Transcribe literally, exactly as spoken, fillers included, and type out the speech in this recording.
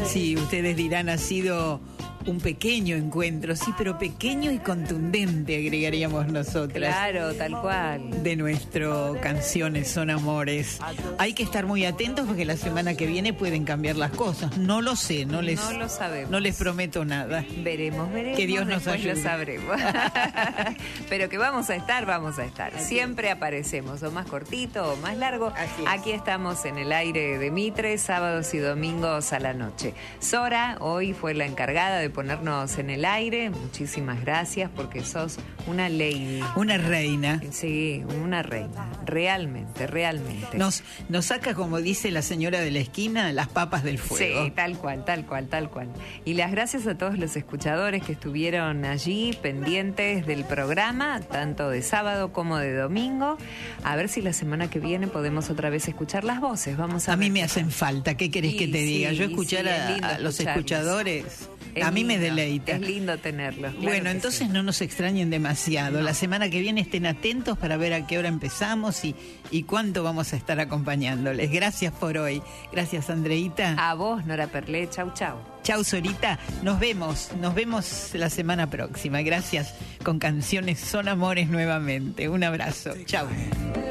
Sí, ustedes dirán, ha sido un pequeño encuentro, sí, pero pequeño y contundente, agregaríamos nosotras. Claro, tal cual. De nuestro Canciones son Amores. Hay que estar muy atentos porque la semana que viene pueden cambiar las cosas. No lo sé, no les, no lo sabemos. No les prometo nada. Veremos, veremos. Que Dios nos ayude. Lo sabremos. Pero que vamos a estar, vamos a estar. Así Siempre es. Aparecemos, o más cortito o más largo. Aquí estamos en el aire de Mitre, sábados y domingos a la noche. Sora hoy fue la encargada de ponernos en el aire. Muchísimas gracias porque sos una lady. Una reina. Sí, una reina. Realmente, realmente. Nos, nos saca, como dice la señora de la esquina, las papas del fuego. Sí, tal cual, tal cual, tal cual. Y las gracias a todos los escuchadores que estuvieron allí pendientes del programa, tanto de sábado como de domingo. A ver si la semana que viene podemos otra vez escuchar las voces. Vamos a, a ver. mí me hacen falta. ¿Qué querés sí, que te diga? sí, Yo escuchar sí, a, a los escuchadores... Es a mí lindo, me deleita. Es lindo tenerlos. Claro, bueno, entonces sí. No nos extrañen demasiado. No. La semana que viene estén atentos para ver a qué hora empezamos y, y cuánto vamos a estar acompañándoles. Gracias por hoy. Gracias, Andreita. A vos, Nora Perlé. Chau, chau. Chau, Sorita. Nos vemos. Nos vemos la semana próxima. Gracias. Con Canciones son Amores nuevamente. Un abrazo. Chau.